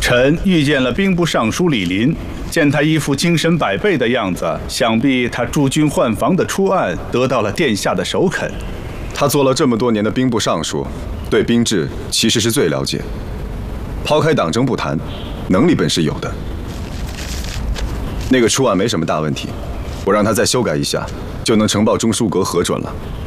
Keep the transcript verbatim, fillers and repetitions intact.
臣遇见了兵部尚书李林，见他一副精神百倍的样子，想必他驻军换防的出案得到了殿下的首肯。 他做了这么多年的兵部尚书，对兵制其实是最了解。抛开党争不谈，能力本是有的。那个出案没什么大问题，我让他再修改一下，就能呈报中书阁核准了。